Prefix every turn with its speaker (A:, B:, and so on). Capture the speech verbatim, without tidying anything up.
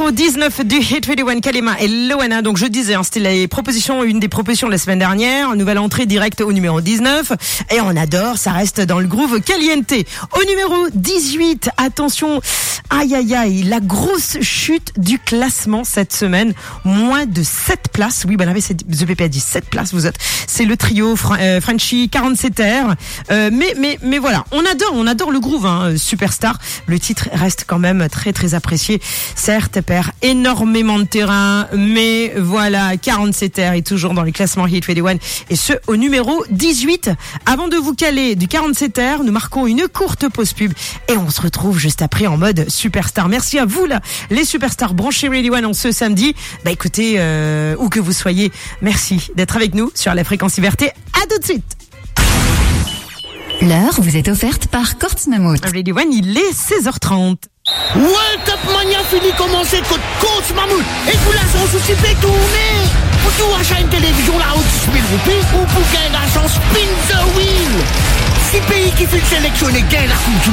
A: numéro dix-neuf du Hit Radio One, Kalema et Loana. Donc je disais, hein, c'était les propositions, une des propositions de la semaine dernière. Nouvelle entrée directe au numéro dix-neuf. Et on adore, ça reste dans le groove caliente. Au numéro dix-huit, attention, aïe aïe aïe, la grosse chute du classement cette semaine. Moins de sept places. Oui, ben là, c'est The P P a dit sept places, vous êtes. C'est le trio Fra- euh, Frenchy quarante-sept R. Euh, mais, mais, mais voilà, on adore, on adore le groove, hein, Superstar. Le titre reste quand même très très apprécié. Certes, perd énormément de terrain, mais voilà, quarante-sept R est toujours dans le classement Hit Radio One, et ce au numéro dix-huit. Avant de vous caler du quarante-sept R, nous marquons une courte pause pub et on se retrouve juste après en mode Superstar. Merci à vous là, les Superstars branchés Radio One en ce samedi. Bah écoutez, euh, où que vous soyez, merci d'être avec nous sur la fréquence Liberté. À tout de suite.
B: L'heure vous est offerte par Courts Mammouth.
A: Radio One, il est seize heures trente.
C: World Cup Mania fini commencer contre Coach Mammouth. Et vous là, sans souci, fait tourner. Pour tout achat une télévision, la haute dix mille roupies, ou pour gagner l'argent, spin the wheel. Six pays qui font sélectionner, gagnent la coupe du